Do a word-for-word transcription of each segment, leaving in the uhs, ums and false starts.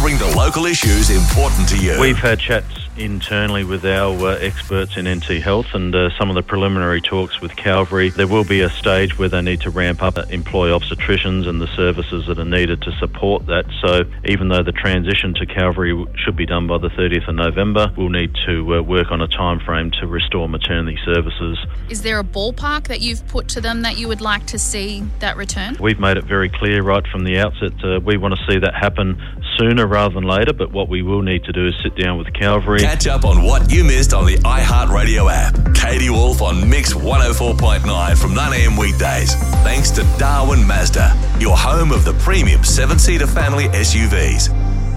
covering the local issues important to you. We've had chats internally with our uh, experts in N T Health and uh, some of the preliminary talks with Calvary. There will be a stage where they need to ramp up, uh, employ obstetricians and the services that are needed to support that. So even though the transition to Calvary should be done by the thirtieth of November, we'll need to uh, work on a time frame to restore maternity services. Is there a ballpark that you've put to them that you would like to see that return? We've made it very clear right from the outset uh, we want to see that happen sooner rather than later, but what we will need to do is sit down with Calvary. Catch up on what you missed on the iHeartRadio app. Katie Wolf on Mix one oh four point nine from nine a.m. weekdays. Thanks to Darwin Mazda, your home of the premium seven-seater family S U Vs.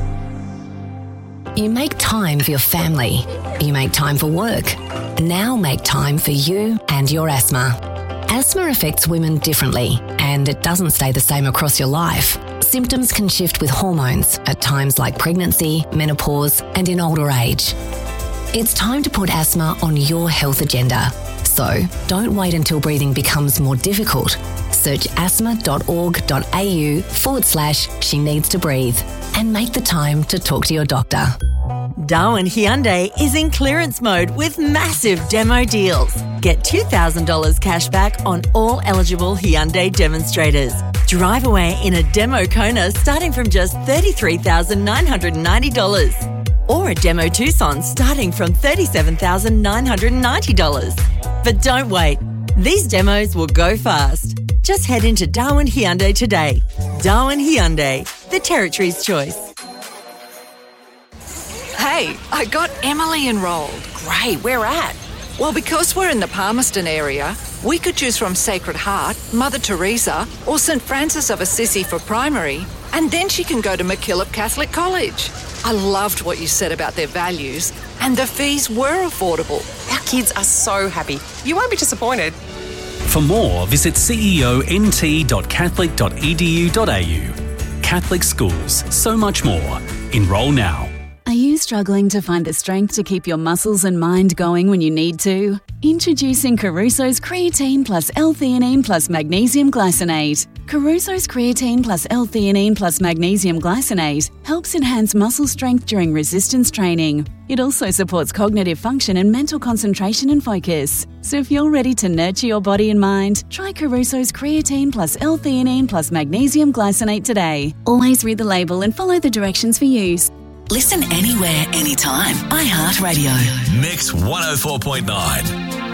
You make time for your family. You make time for work. Now make time for you and your asthma. Asthma affects women differently, and it doesn't stay the same across your life. Symptoms can shift with hormones at times like pregnancy, menopause, and in older age. It's time to put asthma on your health agenda. So don't wait until breathing becomes more difficult. Search asthma.org.au forward slash she needs to breathe and make the time to talk to your doctor. Darwin Hyundai is in clearance mode with massive demo deals. Get two thousand dollars cash back on all eligible Hyundai demonstrators. Drive away in a demo Kona starting from just thirty-three thousand nine hundred ninety dollars. Or a demo Tucson starting from thirty-seven thousand nine hundred ninety dollars. But don't wait. These demos will go fast. Just head into Darwin Hyundai today. Darwin Hyundai, the Territory's choice. Hey, I got Emily enrolled. Great, where at? Well, because we're in the Palmerston area, we could choose from Sacred Heart, Mother Teresa, or St Francis of Assisi for primary, and then she can go to MacKillop Catholic College. I loved what you said about their values, and the fees were affordable. Our kids are so happy. You won't be disappointed. For more, visit c e o n t dot catholic dot e d u dot a u. Catholic schools, so much more. Enrol now. Are you struggling to find the strength to keep your muscles and mind going when you need to? Introducing Caruso's Creatine Plus L-Theanine Plus Magnesium Glycinate. Caruso's Creatine Plus L-Theanine Plus Magnesium Glycinate helps enhance muscle strength during resistance training. It also supports cognitive function and mental concentration and focus. So if you're ready to nurture your body and mind, try Caruso's Creatine Plus L-Theanine Plus Magnesium Glycinate today. Always read the label and follow the directions for use. Listen anywhere, anytime. iHeartRadio. Mix one oh four point nine.